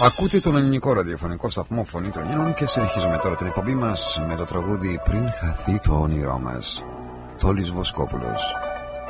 Ακούτε τον ελληνικό ραδιοφωνικό σταθμό Φωνή των Ελλήνων και συνεχίζουμε τώρα την εκπομπή μας με το τραγούδι «Πριν χαθεί το όνειρό μας». Τόλης Βοσκόπουλος.